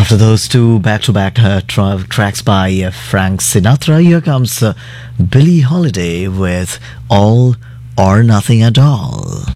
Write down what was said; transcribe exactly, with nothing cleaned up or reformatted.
After those two back-to-back uh, tra- tracks by uh, Frank Sinatra, here comes uh, Billie Holiday with All or Nothing at All.